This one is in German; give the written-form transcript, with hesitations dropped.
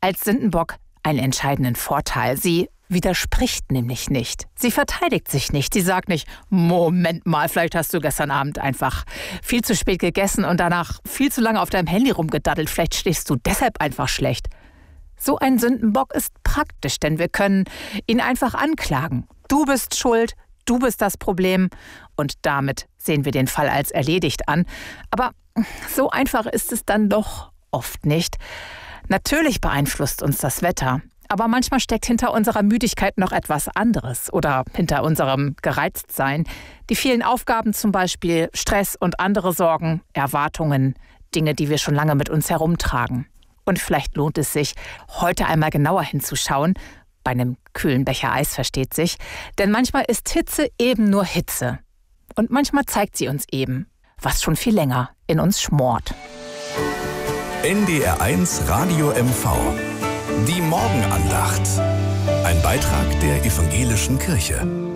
als Sündenbock einen entscheidenden Vorteil. Sie widerspricht nämlich nicht. Sie verteidigt sich nicht. Sie sagt nicht, Moment mal, vielleicht hast du gestern Abend einfach viel zu spät gegessen und danach viel zu lange auf deinem Handy rumgedaddelt. Vielleicht schläfst du deshalb einfach schlecht. So ein Sündenbock ist praktisch, denn wir können ihn einfach anklagen. Du bist schuld, du bist das Problem. Und damit sehen wir den Fall als erledigt an. Aber so einfach ist es dann doch oft nicht. Natürlich beeinflusst uns das Wetter. Aber manchmal steckt hinter unserer Müdigkeit noch etwas anderes oder hinter unserem Gereiztsein. Die vielen Aufgaben zum Beispiel, Stress und andere Sorgen, Erwartungen, Dinge, die wir schon lange mit uns herumtragen. Und vielleicht lohnt es sich, heute einmal genauer hinzuschauen. Bei einem kühlen Becher Eis versteht sich. Denn manchmal ist Hitze eben nur Hitze. Und manchmal zeigt sie uns eben, was schon viel länger in uns schmort. NDR1 Radio MV. Die Morgenandacht. Ein Beitrag der Evangelischen Kirche.